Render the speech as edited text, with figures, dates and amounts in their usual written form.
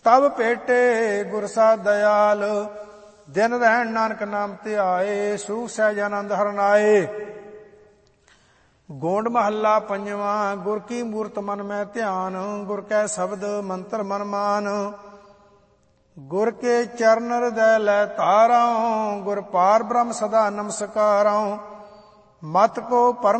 ਤਬ ਭੇਟੇ ਗੁਰ ਸਾ ਦਇਆਲ। ਦਿਨ ਰਹਿਣ ਨਾਨਕ ਨਾਮ ਧਿਆਏ, ਸੂਖ ਸਹਿਜ ਆਨੰਦ ਹਰਨਾਏ। ਗੋਂਡ ਮਹੱਲਾ ਪੰਜਵਾਂ। ਗੁਰ ਕੀ ਮੂਰਤ ਮਨ ਮੈਂ ਧਿਆਨ, ਗੁਰ ਕੈ ਸ਼ਬਦ ਮੰਤਰ ਮਨ ਮਾਨ। ਗੁਰ ਕੇ ਚਰਨ ਹਿਰਦੈ ਲੈ ਧਾਰਉ, ਗੁਰ ਪਾਰ ਬ੍ਰਹਮ ਸਦਾ ਨਮਸਕਾਰਉ। ਮਤ ਕੋ ਪਰਮ